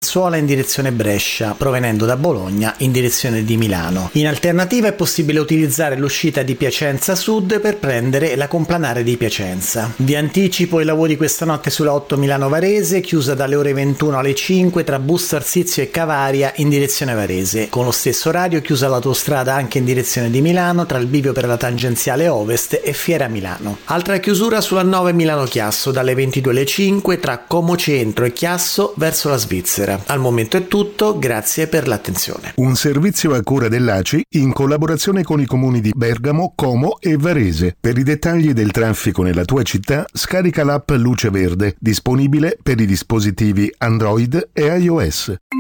Verzuola in direzione Brescia, provenendo da Bologna in direzione di Milano. In alternativa è possibile utilizzare l'uscita di Piacenza Sud per prendere la complanare di Piacenza. Vi anticipo i lavori questa notte sulla 8 Milano-Varese, chiusa dalle ore 21 alle 5 tra Busto Arsizio e Cavaria in direzione Varese. Con lo stesso orario chiusa l'autostrada anche in direzione di Milano tra il bivio per la tangenziale Ovest e Fiera Milano. Altra chiusura sulla 9 Milano-Chiasso dalle 22 alle 5 tra Como Centro e Chiasso verso la Svizzera. Al momento è tutto, grazie per l'attenzione. Un servizio a cura dell'ACI in collaborazione con i comuni di Bergamo, Como e Varese. Per i dettagli del traffico nella tua città, scarica l'app Luce Verde, disponibile per i dispositivi Android e iOS.